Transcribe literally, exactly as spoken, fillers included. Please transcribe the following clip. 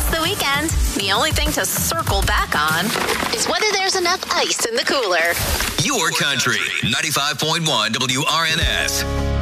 It's the weekend. The only thing to circle back on is whether there's enough ice in the cooler. Your country, ninety-five point one W R N S.